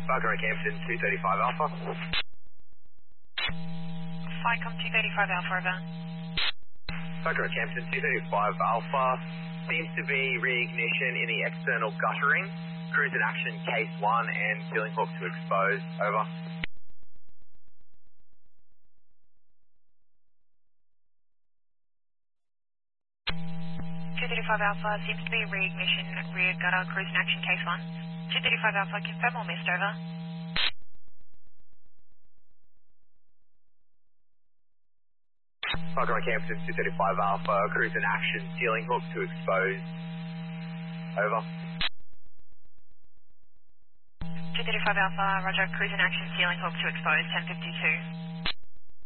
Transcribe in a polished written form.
Falcon Campton 235 Alpha. Flycom 235 Alpha, over. Falcon Campton 235 Alpha. Seems to be reignition in the external guttering. Cruise in action case 1 and ceiling hook to expose. Over. 235 Alpha, seems to be reignition, rear gutter, cruise in action, case 1. 235 Alpha, confirm or missed, over. Falcon Campton 235 Alpha, cruise in action, ceiling hook to expose. Over. 235 Alpha, roger, cruise in action, ceiling hook to expose, 1052.